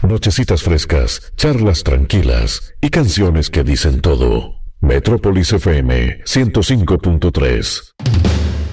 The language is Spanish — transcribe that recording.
Nochecitas frescas, charlas tranquilas y canciones que dicen todo. Metrópolis FM 105.3.